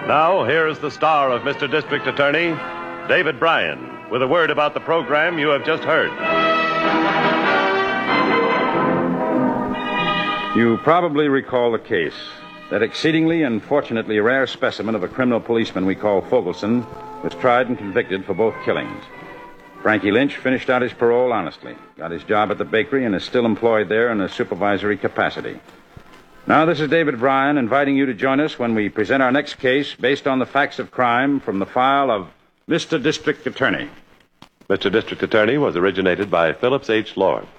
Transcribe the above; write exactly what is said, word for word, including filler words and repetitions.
Now, here is the star of Mister District Attorney, David Bryan, with a word about the program you have just heard. You probably recall the case. That exceedingly and fortunately rare specimen of a criminal policeman we call Fogelson was tried and convicted for both killings. Frankie Lynch finished out his parole honestly, got his job at the bakery, and is still employed there in a supervisory capacity. Now, this is David Bryan inviting you to join us when we present our next case based on the facts of crime from the file of Mister District Attorney. Mister District Attorney was originated by Phillips H. Lawrence.